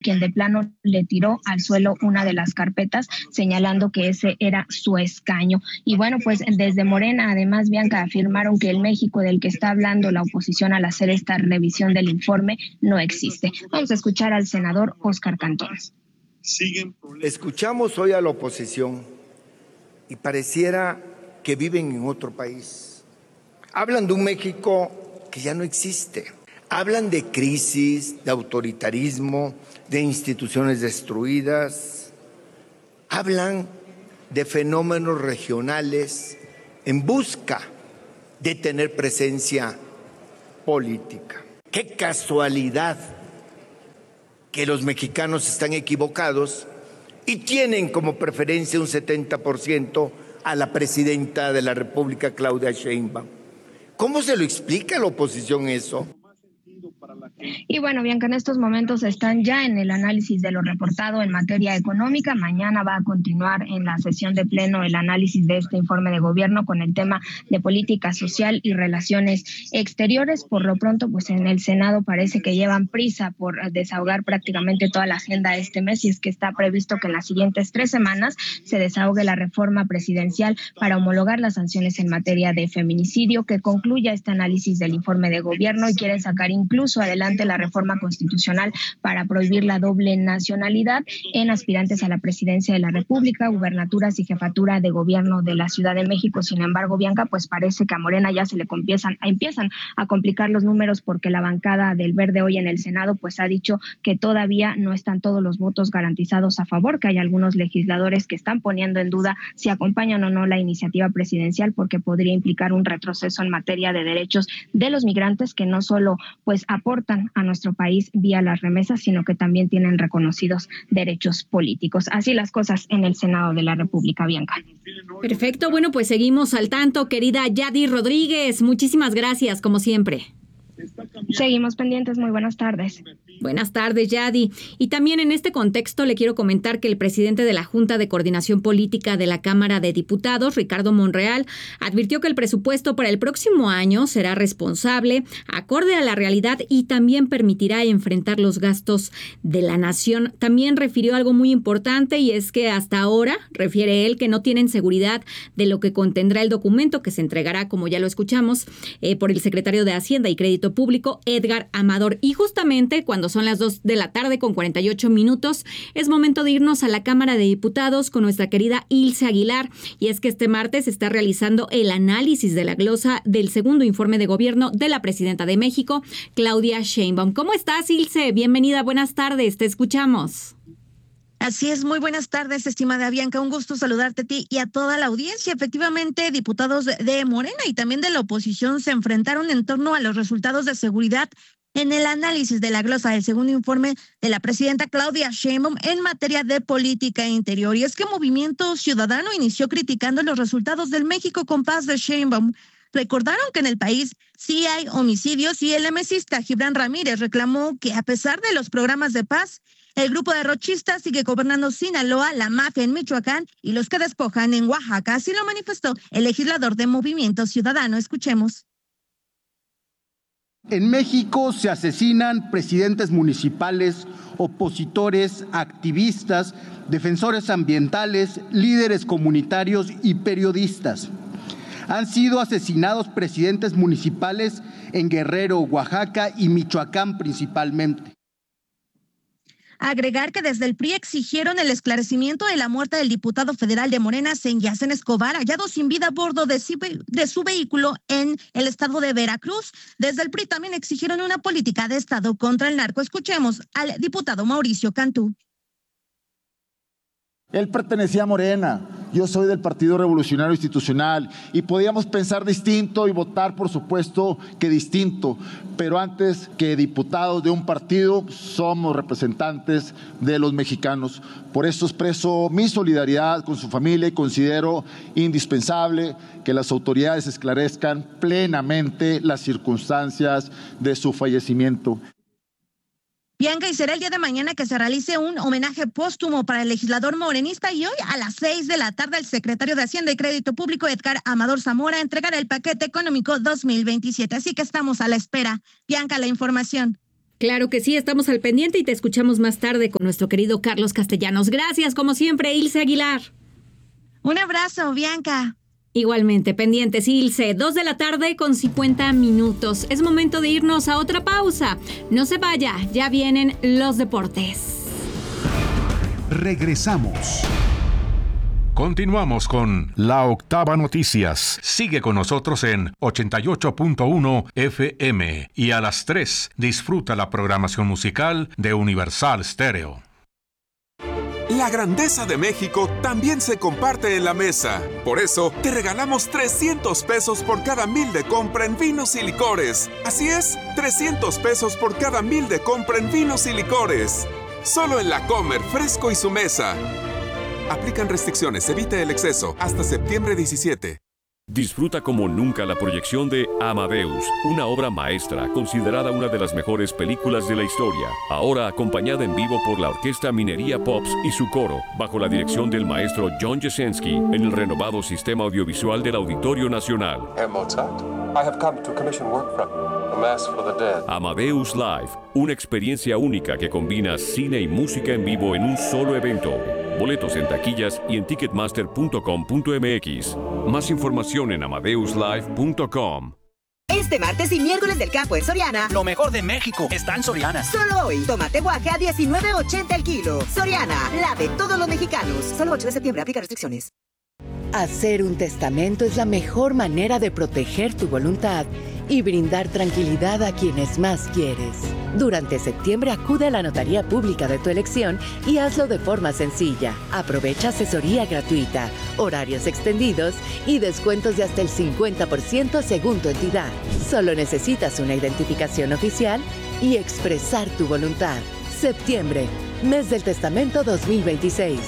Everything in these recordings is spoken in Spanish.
quien de plano le tiró al suelo una de las carpetas, señalando que ese era su escaño. Y bueno, pues desde Morena, además, Bianca, afirmaron que el México del que está hablando la oposición al hacer esta revisión del informe no existe. Vamos a escuchar al senador Óscar Cantón. Escuchamos hoy a la oposición y pareciera que viven en otro país. Hablan de un México que ya no existe. Hablan de crisis, de autoritarismo, de instituciones destruidas. Hablan de fenómenos regionales en busca de tener presencia política. ¡Qué casualidad que los mexicanos están equivocados y tienen como preferencia un 70% a la presidenta de la República, Claudia Sheinbaum! ¿Cómo se lo explica a la oposición eso? Y bueno, Bianca, en estos momentos están ya en el análisis de lo reportado en materia económica. Mañana va a continuar en la sesión de pleno el análisis de este informe de gobierno con el tema de política social y relaciones exteriores. Por lo pronto, pues en el Senado parece que llevan prisa por desahogar prácticamente toda la agenda de este mes, y es que está previsto que en las siguientes 3 semanas se desahogue la reforma presidencial para homologar las sanciones en materia de feminicidio, que concluya este análisis del informe de gobierno, y quieren sacar incluso adelante la reforma constitucional para prohibir la doble nacionalidad en aspirantes a la presidencia de la República, gubernaturas y jefatura de gobierno de la Ciudad de México. Sin embargo, Bianca, pues parece que a Morena ya se le empiezan a complicar los números, porque la bancada del Verde hoy en el Senado pues ha dicho que todavía no están todos los votos garantizados a favor, que hay algunos legisladores que están poniendo en duda si acompañan o no la iniciativa presidencial, porque podría implicar un retroceso en materia de derechos de los migrantes, que no solo pues aportan a nuestro país vía las remesas, sino que también tienen reconocidos derechos políticos. Así las cosas en el Senado de la República, Bianca. Perfecto, bueno, pues seguimos al tanto, querida Yadi Rodríguez, muchísimas gracias, como siempre. Seguimos pendientes, muy buenas tardes. Buenas tardes, Yadi. Y también en este contexto le quiero comentar que el presidente de la Junta de Coordinación Política de la Cámara de Diputados, Ricardo Monreal, advirtió que el presupuesto para el próximo año será responsable, acorde a la realidad, y también permitirá enfrentar los gastos de la nación. También refirió algo muy importante, y es que hasta ahora, refiere él, que no tienen seguridad de lo que contendrá el documento que se entregará, como ya lo escuchamos, por el secretario de Hacienda y Crédito Público, Edgar Amador. Y justamente cuando son las 2:48 p.m, es momento de irnos a la Cámara de Diputados con nuestra querida Ilse Aguilar. Y es que este martes se está realizando el análisis de la glosa del segundo informe de gobierno de la presidenta de México, Claudia Sheinbaum. ¿Cómo estás, Ilse? Bienvenida, buenas tardes, te escuchamos. Así es, muy buenas tardes, estimada Bianca, un gusto saludarte a ti y a toda la audiencia. Efectivamente, diputados de Morena y también de la oposición se enfrentaron en torno a los resultados de seguridad en el análisis de la glosa del segundo informe de la presidenta Claudia Sheinbaum en materia de política interior. Y es que Movimiento Ciudadano inició criticando los resultados del México con Paz de Sheinbaum. Recordaron que en el país sí hay homicidios, y el emesista Gibran Ramírez reclamó que a pesar de los programas de paz, el grupo de rochistas sigue gobernando Sinaloa, la mafia en Michoacán y los que despojan en Oaxaca. Así lo manifestó el legislador de Movimiento Ciudadano. Escuchemos. En México se asesinan presidentes municipales, opositores, activistas, defensores ambientales, líderes comunitarios y periodistas. Han sido asesinados presidentes municipales en Guerrero, Oaxaca y Michoacán principalmente. Agregar que desde el PRI exigieron el esclarecimiento de la muerte del diputado federal de Morena, Senyacen Escobar, hallado sin vida a bordo de su vehículo en el estado de Veracruz. Desde el PRI también exigieron una política de Estado contra el narco. Escuchemos al diputado Mauricio Cantú. Él pertenecía a Morena, yo soy del Partido Revolucionario Institucional, y podíamos pensar distinto y votar, por supuesto, que distinto, pero antes que diputados de un partido, somos representantes de los mexicanos. Por eso expreso mi solidaridad con su familia y considero indispensable que las autoridades esclarezcan plenamente las circunstancias de su fallecimiento. Bianca, y será el día de mañana que se realice un homenaje póstumo para el legislador morenista, y hoy a las 6 p.m, el secretario de Hacienda y Crédito Público, Edgar Amador Zamora, entregará el paquete económico 2027. Así que estamos a la espera. Bianca, la información. Claro que sí, estamos al pendiente y te escuchamos más tarde con nuestro querido Carlos Castellanos. Gracias, como siempre, Ilse Aguilar. Un abrazo, Bianca. Igualmente, pendientes, Ilse, 2:50 p.m. Es momento de irnos a otra pausa. No se vaya, ya vienen los deportes. Regresamos. Continuamos con La Octava Noticias. Sigue con nosotros en 88.1 FM y a las 3 disfruta la programación musical de Universal Stereo. La grandeza de México también se comparte en la mesa. Por eso, te regalamos 300 pesos por cada 1,000 de compra en vinos y licores. Así es, 300 pesos por cada 1,000 de compra en vinos y licores. Solo en La Comer, Fresco y Su Mesa. Aplican restricciones, evita el exceso. Hasta septiembre 17. Disfruta como nunca la proyección de Amadeus, una obra maestra considerada una de las mejores películas de la historia. Ahora acompañada en vivo por la Orquesta Minería Pops y su coro, bajo la dirección del maestro John Jasenski, en el renovado sistema audiovisual del Auditorio Nacional. Herr Mozart, I have come to commission work from you, A Mass for the Dead. Amadeus Live, una experiencia única que combina cine y música en vivo en un solo evento. Boletos en taquillas y en ticketmaster.com.mx. Más información en amadeuslive.com. Este martes y miércoles del campo en Soriana, lo mejor de México está en Soriana. Solo hoy, tomate guaje a $19.80 el kilo. Soriana, la de todos los mexicanos. Solo 8 de septiembre, aplica restricciones. Hacer un testamento es la mejor manera de proteger tu voluntad y brindar tranquilidad a quienes más quieres. Durante septiembre acude a la notaría pública de tu elección y hazlo de forma sencilla. Aprovecha asesoría gratuita, horarios extendidos y descuentos de hasta el 50% según tu entidad. Solo necesitas una identificación oficial y expresar tu voluntad. Septiembre, mes del testamento 2026.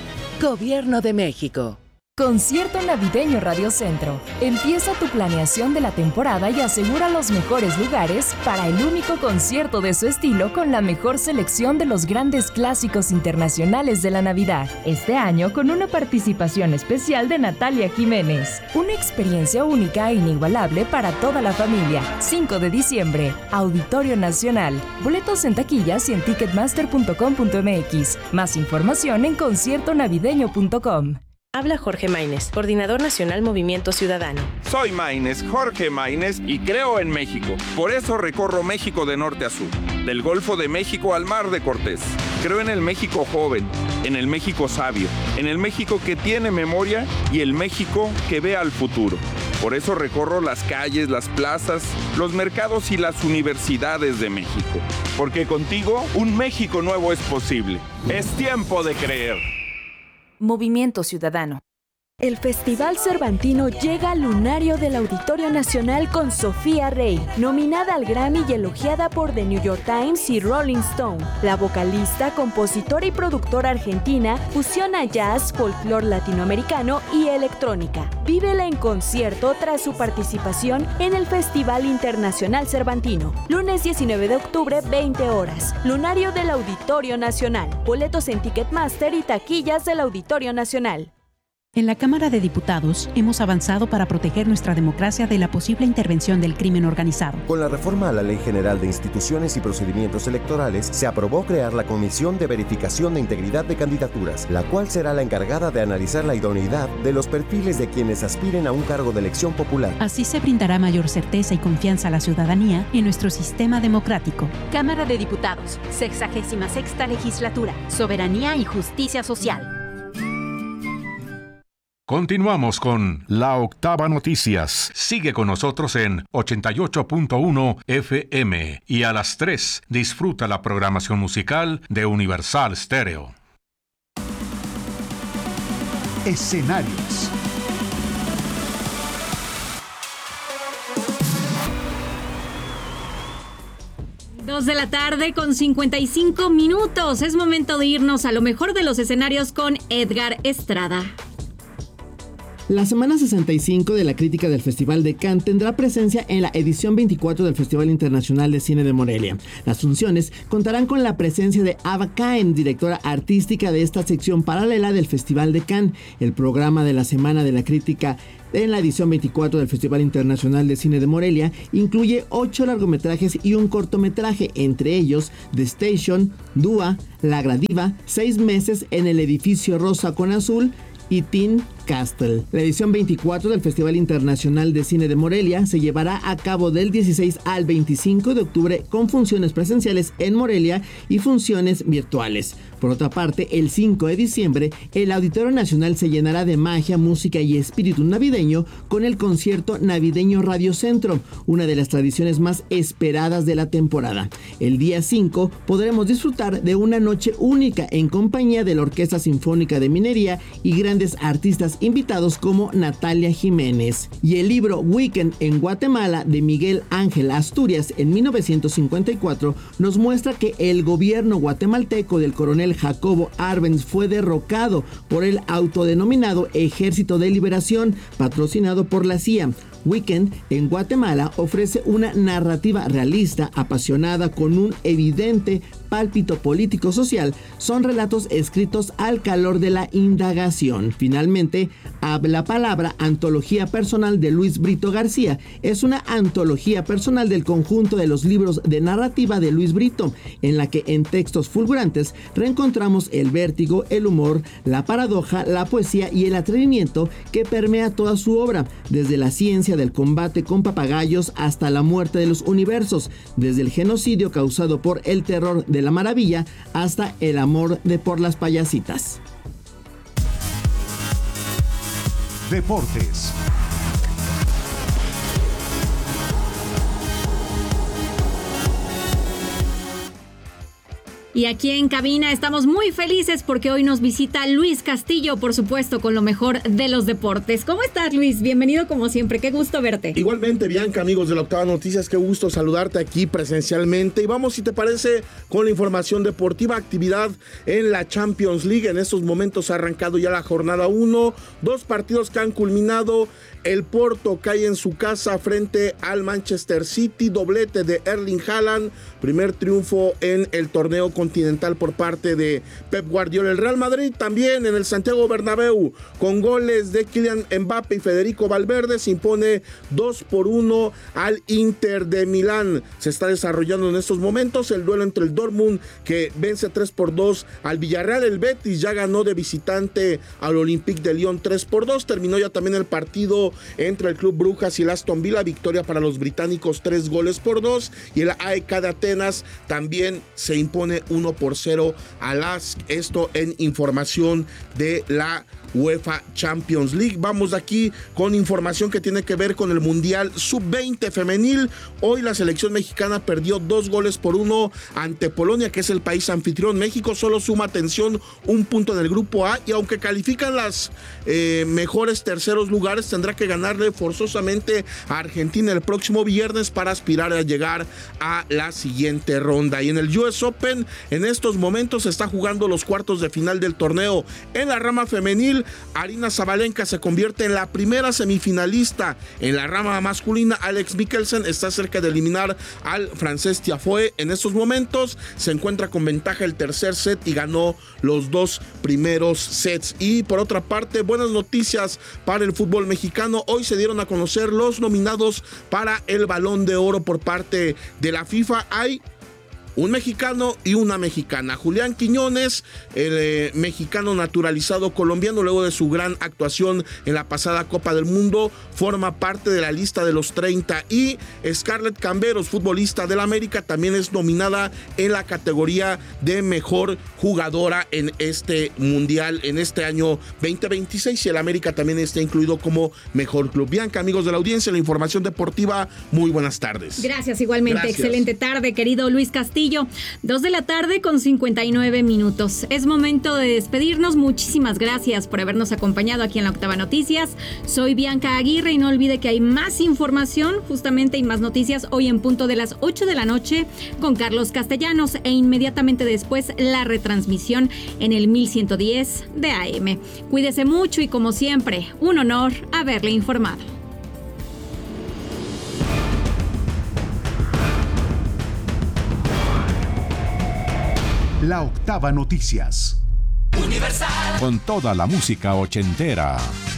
Gobierno de México. Concierto Navideño Radio Centro. Empieza tu planeación de la temporada y asegura los mejores lugares para el único concierto de su estilo con la mejor selección de los grandes clásicos internacionales de la Navidad. Este año con una participación especial de Natalia Jiménez. Una experiencia única e inigualable para toda la familia. 5 de diciembre, Auditorio Nacional. Boletos en taquillas y en ticketmaster.com.mx. Más información en conciertonavideño.com. Habla Jorge Maínez, Coordinador Nacional Movimiento Ciudadano. Soy Maínez, Jorge Maínez, y creo en México. Por eso recorro México de norte a sur, del Golfo de México al Mar de Cortés. Creo en el México joven, en el México sabio, en el México que tiene memoria y el México que ve al futuro. Por eso recorro las calles, las plazas, los mercados y las universidades de México. Porque contigo, un México nuevo es posible. Es tiempo de creer. Movimiento Ciudadano. El Festival Cervantino llega al lunario del Auditorio Nacional con Sofía Rey, nominada al Grammy y elogiada por The New York Times y Rolling Stone. La vocalista, compositora y productora argentina fusiona jazz, folclore latinoamericano y electrónica. Vívela en concierto tras su participación en el Festival Internacional Cervantino. Lunes 19 de octubre, 20 horas. Lunario del Auditorio Nacional. Boletos en Ticketmaster y taquillas del Auditorio Nacional. En la Cámara de Diputados hemos avanzado para proteger nuestra democracia de la posible intervención del crimen organizado. Con la reforma a la Ley General de Instituciones y Procedimientos Electorales, se aprobó crear la Comisión de Verificación de Integridad de Candidaturas, la cual será la encargada de analizar la idoneidad de los perfiles de quienes aspiren a un cargo de elección popular. Así se brindará mayor certeza y confianza a la ciudadanía en nuestro sistema democrático. Cámara de Diputados, 66ª Legislatura, Soberanía y Justicia Social. Continuamos con La Octava Noticias. Sigue con nosotros en 88.1 FM y a las 3 disfruta la programación musical de Universal Stereo. Escenarios. Dos de la tarde con 55 minutos. Es momento de irnos a lo mejor de los escenarios con Edgar Estrada. La semana 65 de la crítica del Festival de Cannes tendrá presencia en la edición 24 del Festival Internacional de Cine de Morelia. Las funciones contarán con la presencia de Ava Caen, directora artística de esta sección paralela del Festival de Cannes. El programa de la Semana de la Crítica en la edición 24 del Festival Internacional de Cine de Morelia incluye 8 largometrajes y un cortometraje, entre ellos The Station, Dua, La Gradiva, 6 meses en el edificio rosa con azul y Teen Castle. La edición 24 del Festival Internacional de Cine de Morelia se llevará a cabo del 16 al 25 de octubre con funciones presenciales en Morelia y funciones virtuales. Por otra parte, el 5 de diciembre, el Auditorio Nacional se llenará de magia, música y espíritu navideño con el concierto navideño Radio Centro, una de las tradiciones más esperadas de la temporada. El día 5 podremos disfrutar de una noche única en compañía de la Orquesta Sinfónica de Minería y grandes artistas invitados como Natalia Jiménez. Y el libro Weekend en Guatemala de Miguel Ángel Asturias en 1954 nos muestra que el gobierno guatemalteco del coronel Jacobo Arbenz fue derrocado por el autodenominado Ejército de Liberación, patrocinado por la CIA. Weekend en Guatemala ofrece una narrativa realista, apasionada, con un evidente pálpito político-social. Son relatos escritos al calor de la indagación. Finalmente, la palabra Antología Personal de Luis Brito García es una antología personal del conjunto de los libros de narrativa de Luis Brito, en la que en textos fulgurantes reencontramos el vértigo, el humor, la paradoja, la poesía y el atrevimiento que permea toda su obra, desde la ciencia del combate con papagayos hasta la muerte de los universos, desde el genocidio causado por el terror de la maravilla hasta el amor de por las payasitas. Deportes. Y aquí en cabina estamos muy felices porque hoy nos visita Luis Castillo, por supuesto, con lo mejor de los deportes. ¿Cómo estás, Luis? Bienvenido como siempre, qué gusto verte. Igualmente, Bianca, amigos de la Octava Noticias, qué gusto saludarte aquí presencialmente. Y vamos, si te parece, con la información deportiva. Actividad en la Champions League. En estos momentos ha arrancado ya la jornada 1. 2 partidos que han culminado. El Porto cae en su casa frente al Manchester City, doblete de Erling Haaland, primer triunfo en el torneo continental por parte de Pep Guardiola. El Real Madrid también en el Santiago Bernabéu, con goles de Kylian Mbappé y Federico Valverde, se impone 2-1 al Inter de Milán. Se está desarrollando en estos momentos el duelo entre el Dortmund, que vence 3-2 al Villarreal. El Betis ya ganó de visitante al Olympique de Lyon 3-2. Terminó ya también el partido entre el Club Brujas y el Aston Villa, victoria para los británicos 3-2, y el AEK de Atenas también se impone 1-0 al ASK. Esto en información de la UEFA Champions League. Vamos aquí con información que tiene que ver con el Mundial Sub-20 femenil. Hoy la selección mexicana perdió 2-1 ante Polonia, que es el país anfitrión. México solo suma, atención, 1 punto en el grupo A, y aunque califican las mejores terceros lugares, tendrá que ganarle forzosamente a Argentina el próximo viernes para aspirar a llegar a la siguiente ronda. Y en el US Open, en estos momentos se está jugando los cuartos de final del torneo. En la rama femenil, Aryna Sabalenka se convierte en la primera semifinalista. En la rama masculina, Alex Mikkelsen está cerca de eliminar al francés Tiafoe. En estos momentos se encuentra con ventaja el tercer set y ganó los 2 primeros sets. Y por otra parte, buenas noticias para el fútbol mexicano. Hoy se dieron a conocer los nominados para el Balón de Oro por parte de la FIFA. Hay un mexicano y una mexicana. Julián Quiñones, el mexicano naturalizado colombiano, luego de su gran actuación en la pasada Copa del Mundo, forma parte de la lista de los 30. Y Scarlett Camberos, futbolista del América, también es nominada en la categoría de mejor jugadora en este mundial, en este año 2026. Y el América también está incluido como mejor club. Bianca, amigos de la audiencia, la información deportiva, muy buenas tardes. Gracias, igualmente. Gracias. Excelente tarde, querido Luis Castillo. Saltillo. 2:59 p.m. Es momento de despedirnos. Muchísimas gracias por habernos acompañado aquí en la Octava Noticias. Soy Bianca Aguirre y no olvide que hay más información, justamente, y más noticias hoy en punto de las 8 de la noche con Carlos Castellanos e inmediatamente después la retransmisión en el 1110 de AM. Cuídese mucho y como siempre, un honor haberle informado. La Octava Noticias. Universal. Con toda la música ochentera.